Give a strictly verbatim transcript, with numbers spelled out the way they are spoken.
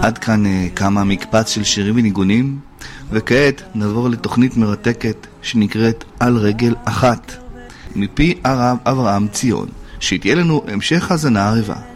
עד כאן כמה מקפץ של שירים וניגונים, וכעת נעבור לתוכנית מרתקת שנקראת על רגל אחת, מפי הרב אברהם ציון, שתהיה לנו המשך הזנה ערבה.